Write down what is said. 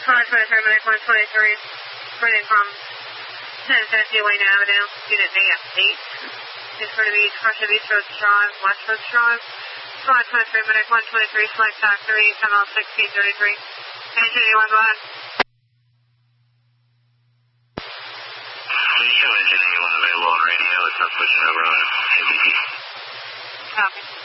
Medic 123, running from 1050 Wayne Avenue, unit AF8. It's going to be East East Road Straws, West Road Straws. Squad 23, Medic 123, flight stock 3, 71633. Engine A1, go ahead. Engine A1 available on radio, it's not switching over on ABP. Copy.